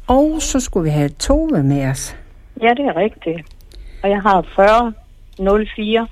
Og så skulle vi have Tove med os. Ja, det er rigtigt. Og jeg har 4004.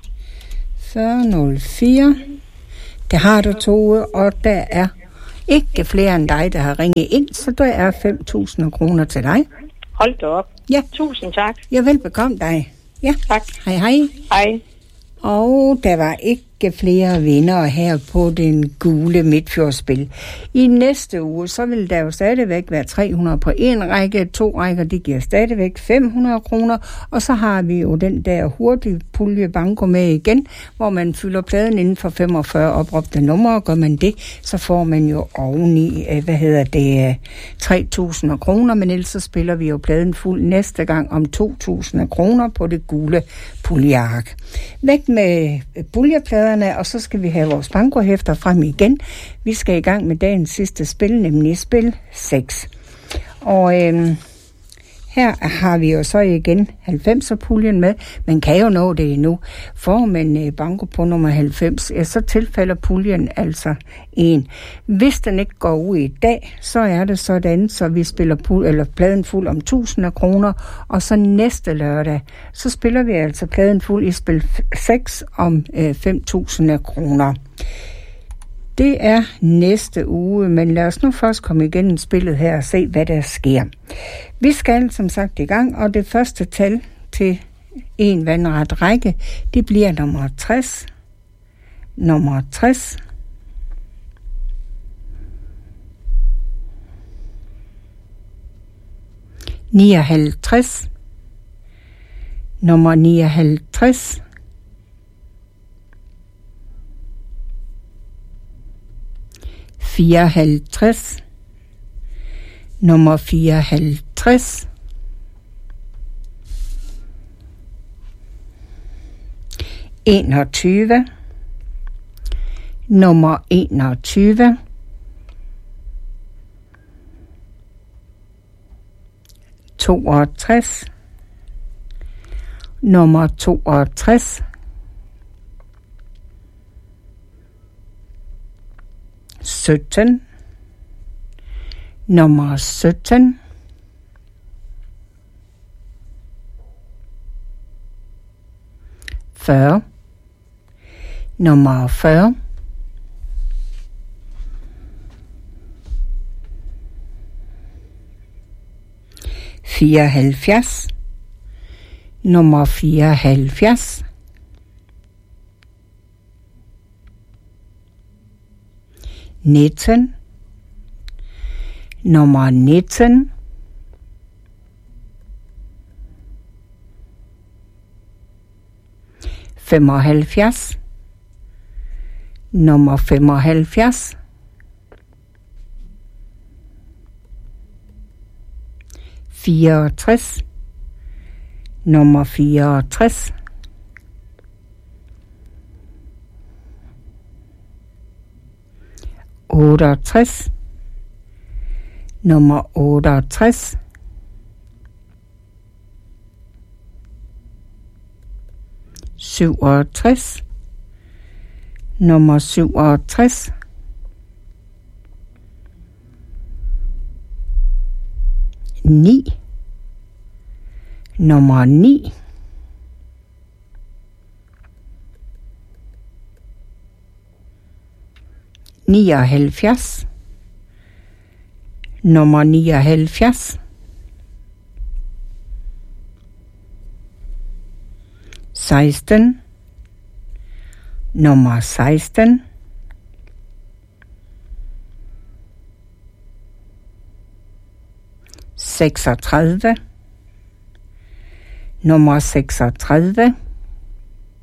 4004. Det har du, Tove, og der er ikke flere end dig, der har ringet ind, så der er 5.000 kroner til dig. Hold da op. Ja. Tusind tak. Ja, velbekomme dig. Ja. Tak. Hej, hej. Hej. Og der var ikke flere vindere her på den gule Midtfjordsspil. I næste uge, så vil der jo stadigvæk være 300 på en række. 2 rækker, det giver stadigvæk 500 kroner. Og så har vi jo den der hurtige pulje banko med igen, hvor man fylder pladen inden for 45 opråbte numre. Gør man det, så får man jo oveni, 3.000 kroner. Men ellers så spiller vi jo pladen fuld næste gang om 2.000 kroner på det gule puljeark. Væk med puljepladerne, og så skal vi have vores bankohæfter frem igen. Vi skal i gang med dagens sidste spil, nemlig spil 6. Og her har vi jo så igen 90'er-puljen med. Man kan jo nå det endnu. Får man banko på nummer 90, ja, så tilfælder puljen altså 1. Hvis den ikke går ud i dag, så er det sådan, så vi spiller pladen fuld om 1.000 kroner, og så næste lørdag, så spiller vi altså pladen fuld i spil 6 om 5.000 kroner. Det er næste uge, men lad os nu først komme igennem spillet her og se, hvad der sker. Vi skal som sagt i gang, og det første tal til en vandret række, det bliver nummer 60. Nummer 60. ...59... nummer 59... ...54... nummer 54... ...21... nummer 21... ...62... nummer 62... ...17... nummer 17... ...40... nummer 40... ...74... nummer 74... ...19... nummer 19... ...75... nummer 75... ...64... nummer 64... ...68... nummer 68... ...67... nummer 67... ...9... nummer 9... ...79... nummer 79... ...16... nummer 16... ...36... nummer 36...